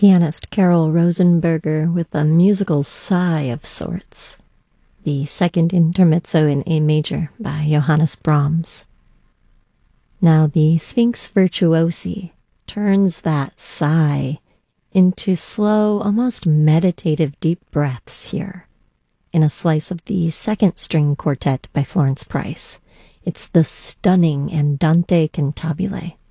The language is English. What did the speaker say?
pianist Carol Rosenberger with a musical sigh of sorts. The second intermezzo in A major by Johannes Brahms. Now the Sphinx Virtuosi turns that sigh into slow, almost meditative deep breaths here, in a slice of the second string quartet by Florence Price. It's the stunning Andante Cantabile.